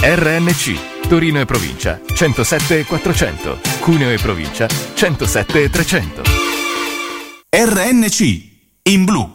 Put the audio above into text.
RNC, Torino e provincia 107 400, Cuneo e provincia 107 300. RNC, in blu.